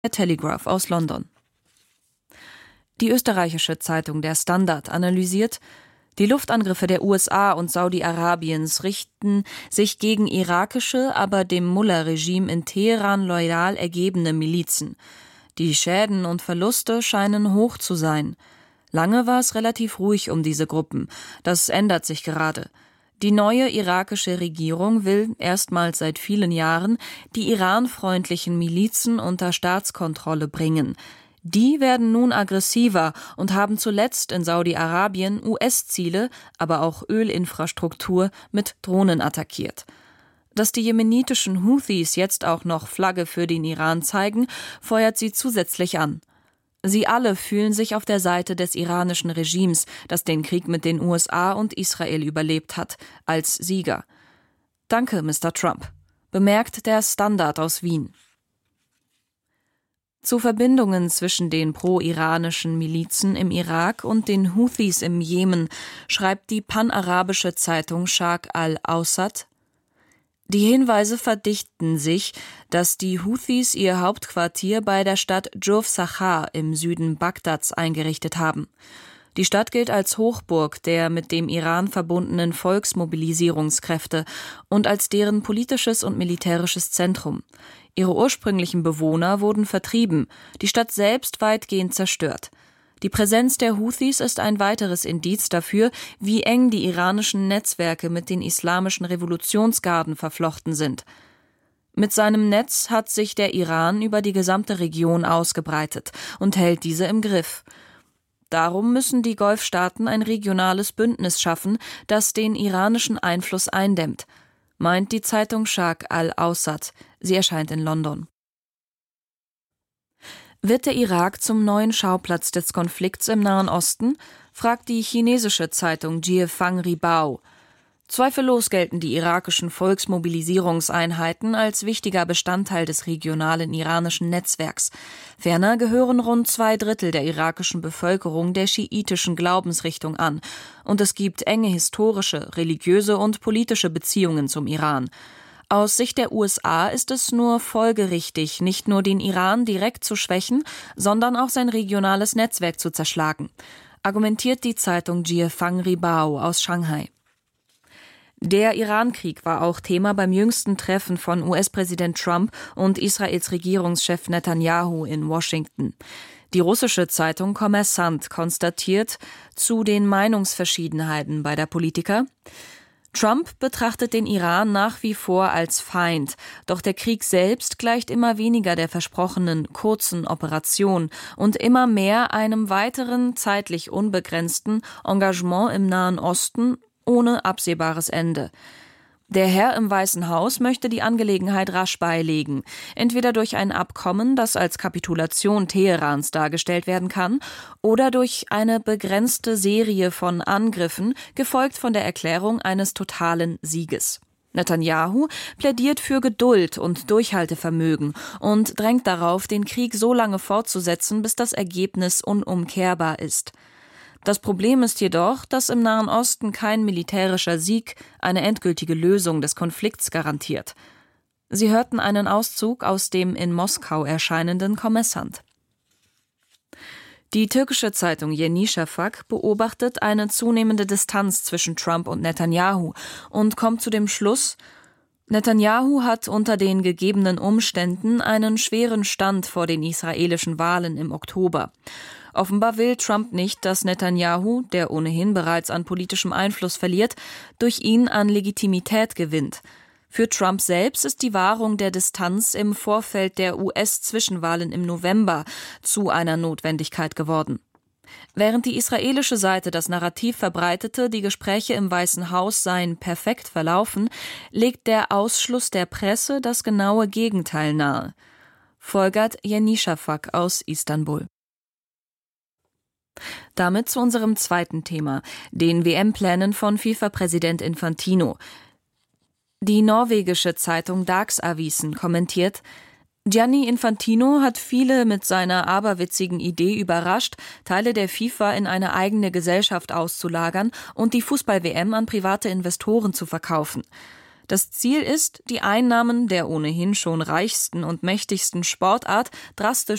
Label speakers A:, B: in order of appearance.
A: Der Telegraph aus London. Die österreichische Zeitung Der Standard analysiert: Die Luftangriffe der USA und Saudi-Arabiens richten sich gegen irakische, aber dem Mullah-Regime in Teheran loyal ergebene Milizen. Die Schäden und Verluste scheinen hoch zu sein. Lange war es relativ ruhig um diese Gruppen. Das ändert sich gerade. Die neue irakische Regierung will erstmals seit vielen Jahren die iranfreundlichen Milizen unter Staatskontrolle bringen. Die werden nun aggressiver und haben zuletzt in Saudi-Arabien US-Ziele, aber auch Ölinfrastruktur mit Drohnen attackiert. Dass die jemenitischen Houthis jetzt auch noch Flagge für den Iran zeigen, feuert sie zusätzlich an. Sie alle fühlen sich auf der Seite des iranischen Regimes, das den Krieg mit den USA und Israel überlebt hat, als Sieger. Danke, Mr. Trump, bemerkt der Standard aus Wien. Zu Verbindungen zwischen den pro-iranischen Milizen im Irak und den Houthis im Jemen schreibt die panarabische Zeitung Sharq al-Awsat: Die Hinweise verdichten sich, dass die Houthis ihr Hauptquartier bei der Stadt Jurf Sachar im Süden Bagdads eingerichtet haben. Die Stadt gilt als Hochburg der mit dem Iran verbundenen Volksmobilisierungskräfte und als deren politisches und militärisches Zentrum. Ihre ursprünglichen Bewohner wurden vertrieben, die Stadt selbst weitgehend zerstört. Die Präsenz der Houthis ist ein weiteres Indiz dafür, wie eng die iranischen Netzwerke mit den islamischen Revolutionsgarden verflochten sind. Mit seinem Netz hat sich der Iran über die gesamte Region ausgebreitet und hält diese im Griff. Darum müssen die Golfstaaten ein regionales Bündnis schaffen, das den iranischen Einfluss eindämmt, meint die Zeitung Sharq al-Awsat. Sie erscheint in London. Wird der Irak zum neuen Schauplatz des Konflikts im Nahen Osten? Fragt die chinesische Zeitung Jiefang Ribao. Zweifellos gelten die irakischen Volksmobilisierungseinheiten als wichtiger Bestandteil des regionalen iranischen Netzwerks. Ferner gehören rund 2/3 der irakischen Bevölkerung der schiitischen Glaubensrichtung an. Und es gibt enge historische, religiöse und politische Beziehungen zum Iran. Aus Sicht der USA ist es nur folgerichtig, nicht nur den Iran direkt zu schwächen, sondern auch sein regionales Netzwerk zu zerschlagen, argumentiert die Zeitung Jiefang Ribao aus Shanghai. Der Iran-Krieg war auch Thema beim jüngsten Treffen von US-Präsident Trump und Israels Regierungschef Netanyahu in Washington. Die russische Zeitung Kommersant konstatiert zu den Meinungsverschiedenheiten beider Politiker: Trump betrachtet den Iran nach wie vor als Feind, doch der Krieg selbst gleicht immer weniger der versprochenen kurzen Operation und immer mehr einem weiteren, zeitlich unbegrenzten Engagement im Nahen Osten ohne absehbares Ende. Der Herr im Weißen Haus möchte die Angelegenheit rasch beilegen, entweder durch ein Abkommen, das als Kapitulation Teherans dargestellt werden kann, oder durch eine begrenzte Serie von Angriffen, gefolgt von der Erklärung eines totalen Sieges. Netanyahu plädiert für Geduld und Durchhaltevermögen und drängt darauf, den Krieg so lange fortzusetzen, bis das Ergebnis unumkehrbar ist. Das Problem ist jedoch, dass im Nahen Osten kein militärischer Sieg eine endgültige Lösung des Konflikts garantiert. Sie hörten einen Auszug aus dem in Moskau erscheinenden Kommersant. Die türkische Zeitung Yeni Shafak beobachtet eine zunehmende Distanz zwischen Trump und Netanyahu und kommt zu dem Schluss: Netanyahu hat unter den gegebenen Umständen einen schweren Stand vor den israelischen Wahlen im Oktober. Offenbar will Trump nicht, dass Netanyahu, der ohnehin bereits an politischem Einfluss verliert, durch ihn an Legitimität gewinnt. Für Trump selbst ist die Wahrung der Distanz im Vorfeld der US-Zwischenwahlen im November zu einer Notwendigkeit geworden. Während die israelische Seite das Narrativ verbreitete, die Gespräche im Weißen Haus seien perfekt verlaufen, legt der Ausschluss der Presse das genaue Gegenteil nahe, folgert Yeni Shafak aus Istanbul. Damit zu unserem zweiten Thema, den WM-Plänen von FIFA-Präsident Infantino. Die norwegische Zeitung Dagsavisen kommentiert: Gianni Infantino hat viele mit seiner aberwitzigen Idee überrascht, Teile der FIFA in eine eigene Gesellschaft auszulagern und die Fußball-WM an private Investoren zu verkaufen. Das Ziel ist, die Einnahmen der ohnehin schon reichsten und mächtigsten Sportart drastisch